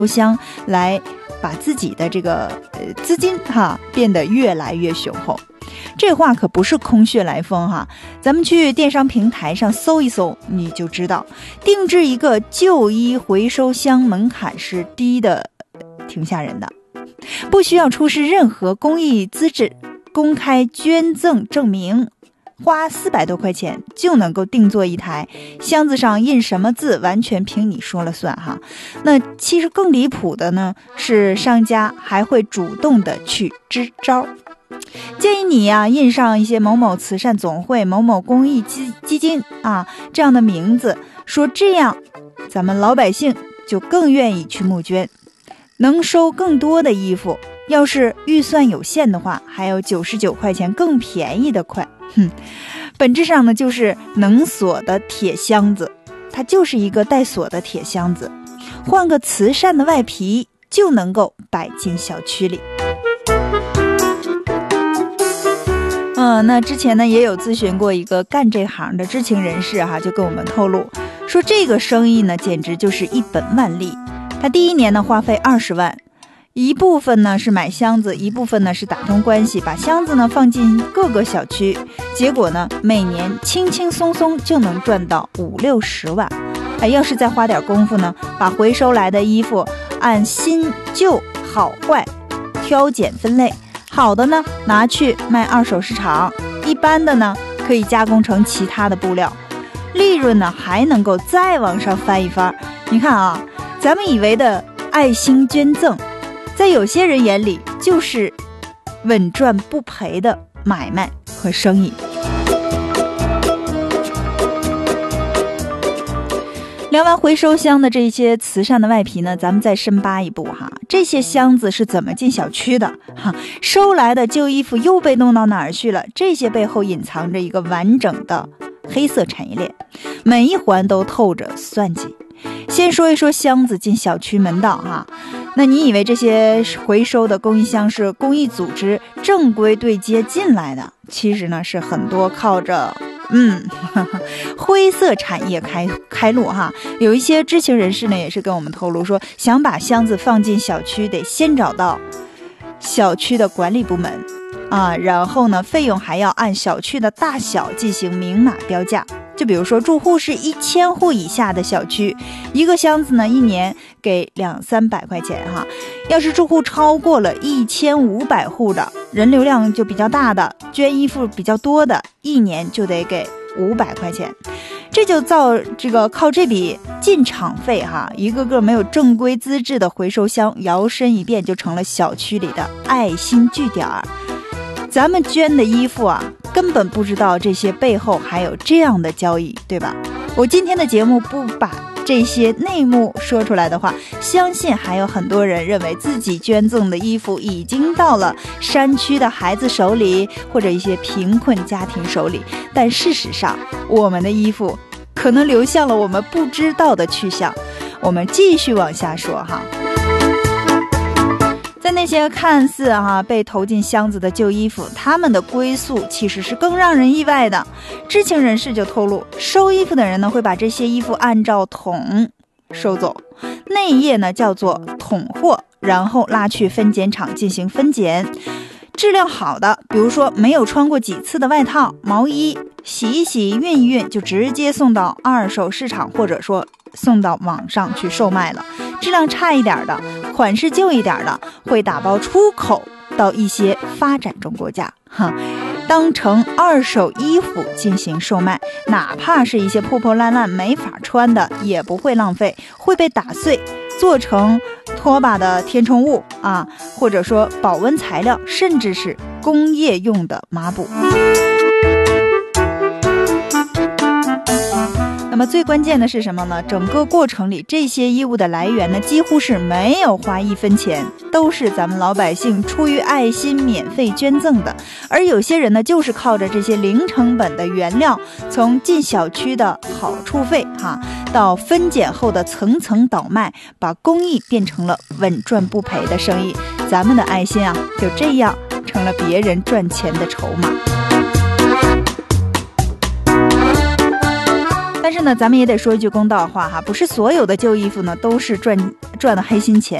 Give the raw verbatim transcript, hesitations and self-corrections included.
箱来把自己的这个呃资金哈变得越来越雄厚。这话可不是空穴来风哈，咱们去电商平台上搜一搜你就知道，定制一个旧衣回收箱门槛是低的挺吓人的，不需要出示任何公益资质，公开捐赠证明，花四百多块钱就能够定做一台，箱子上印什么字完全凭你说了算哈。那其实更离谱的呢是商家还会主动的去支招，建议你呀、啊、印上一些某某慈善总会、某某公益基基金啊这样的名字，说这样咱们老百姓就更愿意去募捐，能收更多的衣服。要是预算有限的话，还有九十九块钱更便宜的快。哼，本质上呢就是能锁的铁箱子，它就是一个带锁的铁箱子，换个慈善的外皮就能够摆进小区里。嗯，那之前呢也有咨询过一个干这行的知情人士哈，就跟我们透露说，这个生意呢简直就是一本万利。他第一年呢花费二十万，一部分呢是买箱子，一部分呢是打通关系，把箱子呢放进各个小区，结果呢每年轻轻松松就能赚到五六十万。哎，要是再花点功夫呢，把回收来的衣服按新旧好坏挑拣分类，好的呢拿去卖二手市场，一般的呢可以加工成其他的布料，利润呢还能够再往上翻一番。你看啊，咱们以为的爱心捐赠，在有些人眼里就是稳赚不赔的买卖和生意。聊完回收箱的这些慈善的外皮呢，咱们再深扒一步哈，这些箱子是怎么进小区的哈？收来的旧衣服又被弄到哪儿去了？这些背后隐藏着一个完整的黑色产业链，每一环都透着算计。先说一说箱子进小区门道哈，那你以为这些回收的公益箱是公益组织正规对接进来的？其实呢，是很多靠着嗯呵呵灰色产业开开路哈。有一些知情人士呢，也是跟我们透露说，想把箱子放进小区，得先找到小区的管理部门啊，然后呢，费用还要按小区的大小进行明码标价。就比如说住户是一千户以下的小区，一个箱子呢一年给两三百块钱哈。要是住户超过了一千五百户的，人流量就比较大的，捐衣服比较多的，一年就得给五百块钱。这就造这个靠这笔进场费哈，一个个没有正规资质的回收箱摇身一变就成了小区里的爱心据点。咱们捐的衣服啊，根本不知道这些背后还有这样的交易，对吧？我今天的节目不把这些内幕说出来的话，相信还有很多人认为自己捐赠的衣服已经到了山区的孩子手里，或者一些贫困家庭手里。但事实上，我们的衣服可能流向了我们不知道的去向。我们继续往下说哈。在那些看似啊被投进箱子的旧衣服，他们的归宿其实是更让人意外的。知情人士就透露，收衣服的人呢会把这些衣服按照桶收走，那一页呢叫做桶货，然后拉去分拣厂进行分拣。质量好的，比如说没有穿过几次的外套、毛衣，洗一洗、熨一熨，就直接送到二手市场，或者说送到网上去售卖了。质量差一点的，款式旧一点的，会打包出口到一些发展中国家哈，当成二手衣服进行售卖。哪怕是一些破破烂烂没法穿的，也不会浪费，会被打碎做成拖把的填充物啊，或者说保温材料，甚至是工业用的抹布。那么最关键的是什么呢？整个过程里，这些衣物的来源呢，几乎是没有花一分钱，都是咱们老百姓出于爱心免费捐赠的。而有些人呢，就是靠着这些零成本的原料，从进小区的好处费哈，到分拣后的层层倒卖，把公益变成了稳赚不赔的生意。咱们的爱心啊，就这样成了别人赚钱的筹码。 但是呢，咱们也得说一句公道话哈，不是所有的旧衣服呢都是赚赚的黑心钱。